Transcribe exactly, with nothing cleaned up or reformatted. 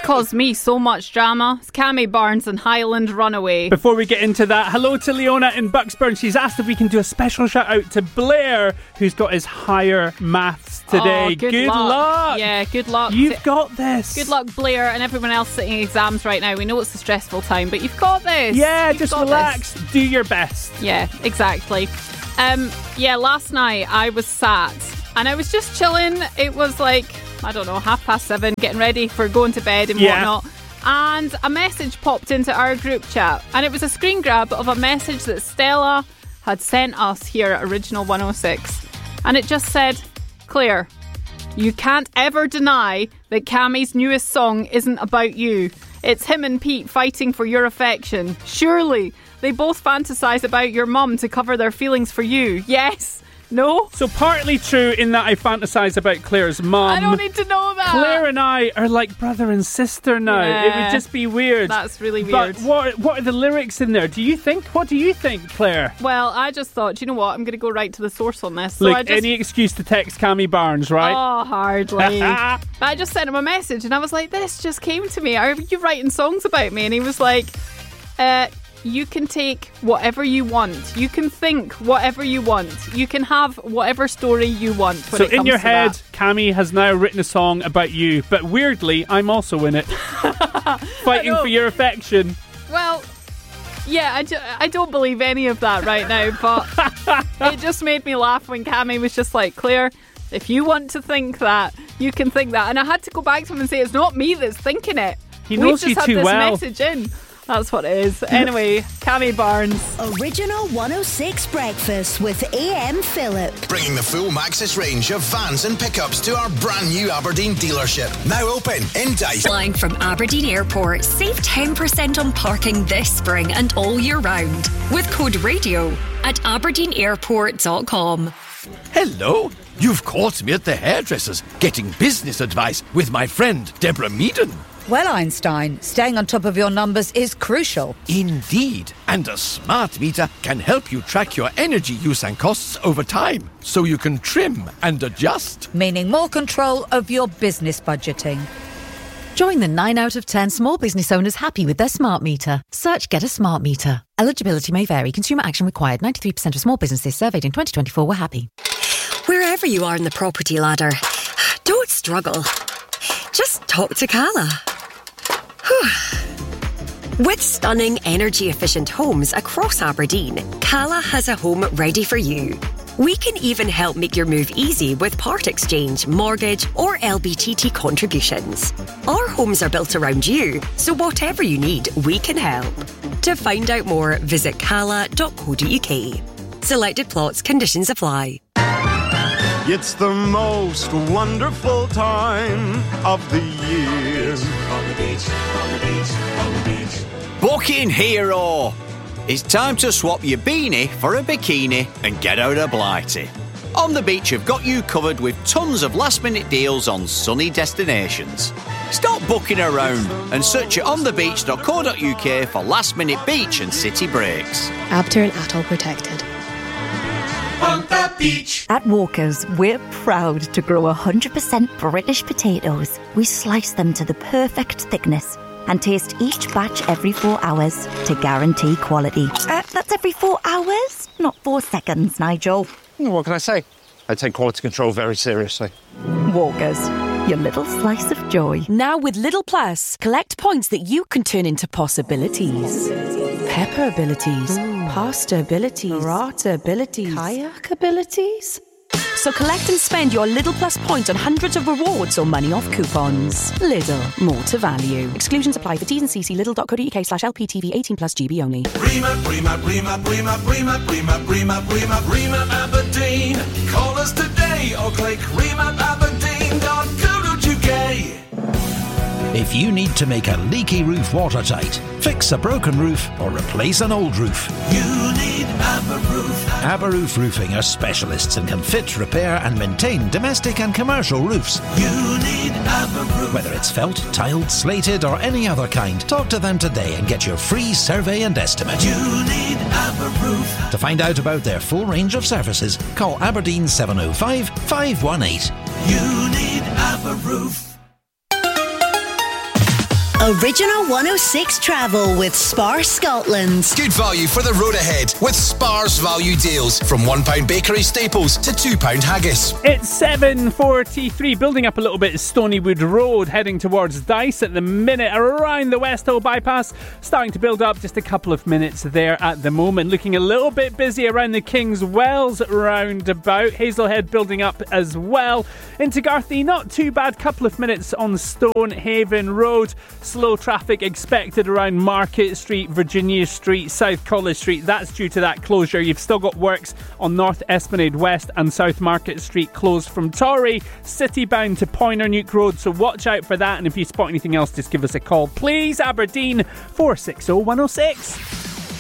caused me so much drama. It's Cammy Barnes and Highland Runaway. Before we get into that, hello to Leona in Bucksburn. She's asked if we can do a special shout out to Blair, who's got his higher maths today. Oh, good good luck. luck. Yeah, good luck. You've got this. Good luck, Blair, and everyone else sitting exams right now. We know it's a stressful time, but you've got this. Yeah, you've just got relax. This. Do your best. Yeah, exactly. Um, yeah, last night I was sat and I was just chilling. It was like, I don't know, half past seven, getting ready for going to bed and yeah. whatnot. And a message popped into our group chat. And it was a screen grab of a message that Stella had sent us here at Original one oh six. And it just said, Claire, you can't ever deny that Cammy's newest song isn't about you. It's him and Pete fighting for your affection. Surely they both fantasize about your mum to cover their feelings for you. Yes. No? So partly true in that I fantasize about Claire's mum. I don't need to know that. Claire and I are like brother and sister now. Yeah. It would just be weird. That's really weird. But what what are the lyrics in there? Do you think? What do you think, Claire? Well, I just thought, do you know what? I'm going to go right to the source on this. So Look, I just, any excuse to text Cammy Barnes, right? Oh, hardly. But I just sent him a message and I was like, this just came to me. Are you writing songs about me? And he was like, uh... you can take whatever you want. You can think whatever you want. You can have whatever story you want. When so it in comes your to head, that. Cammy has now written a song about you. But weirdly, I'm also in it. Fighting for your affection. Well, yeah, I, ju- I don't believe any of that right now. But it just made me laugh when Cammy was just like, Claire, if you want to think that, you can think that. And I had to go back to him and say, it's not me that's thinking it. He knows We've you just too had this well. message in. That's what it is. Anyway, Cammy Barnes. Original one oh six Breakfast with A M Phillip. Bringing the full Maxis range of vans and pickups to our brand new Aberdeen dealership. Now open in Dyce. Flying from Aberdeen Airport, save ten percent on parking this spring and all year round with code RADIO at aberdeen airport dot com. Hello. You've caught me at the hairdresser's getting business advice with my friend Deborah Meaden. Well, Einstein, staying on top of your numbers is crucial. Indeed. And a smart meter can help you track your energy use and costs over time, so you can trim and adjust. Meaning more control of your business budgeting. Join the nine out of ten small business owners happy with their smart meter. Search Get a Smart Meter. Eligibility may vary. Consumer action required. ninety-three percent of small businesses surveyed in twenty twenty-four were happy. Wherever you are in the property ladder, don't struggle. Just talk to Cala. With stunning energy-efficient homes across Aberdeen, Cala has a home ready for you. We can even help make your move easy with part exchange, mortgage or L B T T contributions. Our homes are built around you, so whatever you need, we can help. To find out more, visit cala dot co dot uk. Selected plots, conditions apply. It's the most wonderful time of the year. On the beach, on the beach, on the beach. Booking Hero. It's time to swap your beanie for a bikini and get out of Blighty. On the Beach have got you covered with tons of last-minute deals on sunny destinations. Stop booking around and search at on the beach dot co dot uk for last-minute beach and city breaks. Abter and Atoll protected. On the beach. At Walker's, we're proud to grow one hundred percent British potatoes. We slice them to the perfect thickness and taste each batch every four hours to guarantee quality. Uh, that's every four hours, not four seconds, Nigel. What can I say? I take quality control very seriously. Walker's, your little slice of joy. Now with Lidl Plus, collect points that you can turn into possibilities. Pepper abilities, Ooh. Pasta abilities, Rata abilities, kayak abilities. So collect and spend your Lidl Plus points on hundreds of rewards or money off coupons. Lidl, more to value. Exclusions apply for T's and C's. Lidl dot co dot uk slash L P T V eighteen plus G B only. Prima, prima, prima, prima, prima, prima, prima, prima, prima, Aberdeen. Call us today or click rema aberdeen dot co dot uk. If you need to make a leaky roof watertight, fix a broken roof or replace an old roof, you need Aberroof. Aberroof Roofing are specialists and can fit, repair and maintain domestic and commercial roofs. You need Aberroof. Whether it's felt, tiled, slated or any other kind, talk to them today and get your free survey and estimate. You need Aberroof. To find out about their full range of services, call Aberdeen seven oh five, five one eight. You need Aberroof. Original one oh six travel with Spar Scotland. Good value for the road ahead with Spar's value deals. From one pound bakery staples to two pound haggis. It's seven forty-three, building up a little bit Stonywood Road, heading towards Dice at the minute, around the West Hill bypass. Starting to build up, just a couple of minutes there at the moment. Looking a little bit busy around the King's Wells roundabout. Hazelhead building up as well. Into Garthy, not too bad, couple of minutes on Stonehaven Road. Slow traffic expected around Market Street, Virginia Street, South College Street. That's due to that closure. You've still got works on North Esplanade West and South Market Street closed from Torrey, city bound to Poynernuke Road, so watch out for that. And if you spot anything else, just give us a call, please. Aberdeen four six oh one oh six.